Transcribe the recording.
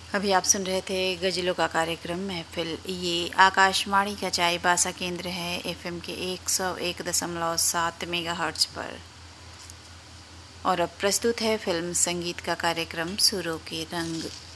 अभी आप सुन रहे थे गज़लों का कार्यक्रम महफ़िल। ये आकाशवाणी का चाईबासा केंद्र है एफएम के 101.7 मेगाहर्ट्ज़ पर। और अब प्रस्तुत है फिल्म संगीत का कार्यक्रम सुरों के रंग।